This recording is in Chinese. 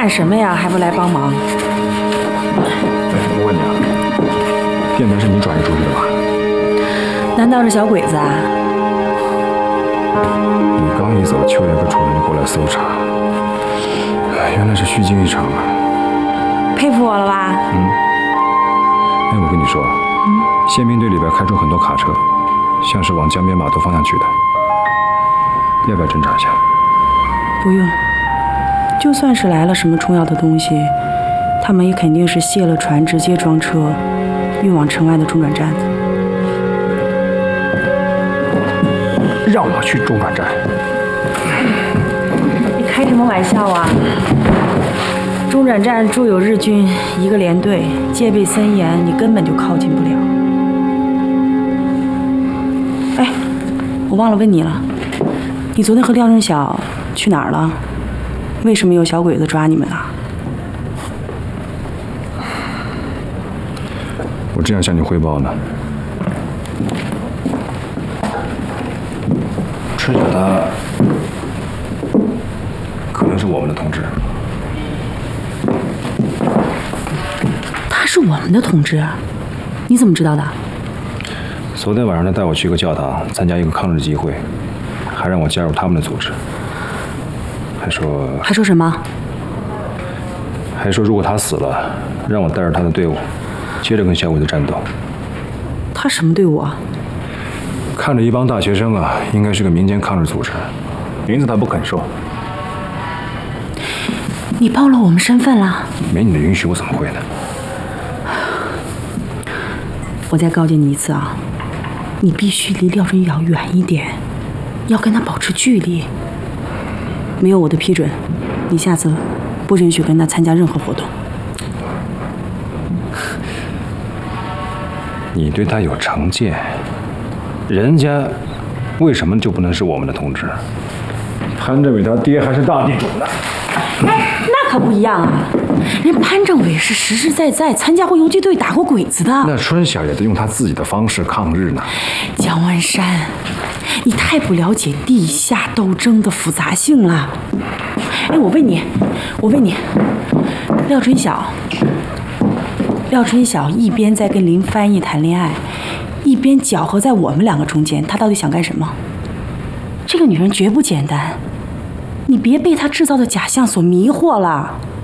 看什么呀？还不来帮忙？ 我问你啊，电台是你转移出去的吧？ 难道是小鬼子啊？ 你刚一走，邱爷和楚人就过来搜查。原来是虚惊一场啊！ 佩服我了吧？ 哎，我跟你说，宪兵队里边开出很多卡车，像是往江边码头方向去的，要不要侦查一下？ 不用，就算是来了什么重要的东西，他们也肯定是卸了船，直接装车运往城外的中转站的。 让我去中转站？ 你开什么玩笑啊？中转站驻有日军1个连队，戒备森严，你根本就靠近不了。哎，我忘了问你了，你昨天和廖振晓去哪儿了？为什么有小鬼子抓你们啊？ 我正想向你汇报呢。赤脚的可能是我们的同志。 他是我们的同志？你怎么知道的？ 昨天晚上他带我去一个教堂参加一个抗日集会，还让我加入他们的组织， 还说什么？ 还说如果他死了，让我带着他的队伍接着跟小鬼子战斗。 他什么队伍啊？ 看着一帮大学生啊，应该是个民间抗日组织，名字他不肯说。 你暴露我们身份了？ 没你的允许，我怎么会呢？ 我再告诫你一次啊，你必须离廖振尧远一点，要跟他保持距离。没有我的批准，你下次不允许跟他参加任何活动。 你对他有成见，人家为什么就不能是我们的同志？潘政委他爹还是大地主呢。 哎，那可不一样啊！人潘政委是实实在在参加过游击队、打过鬼子的。 那春晓也得用他自己的方式抗日呢。 江湾山，你太不了解地下斗争的复杂性了。哎，我问你，廖春晓一边在跟林翻译谈恋爱，一边搅和在我们2个中间，他到底想干什么？这个女人绝不简单，你别被她制造的假象所迷惑了。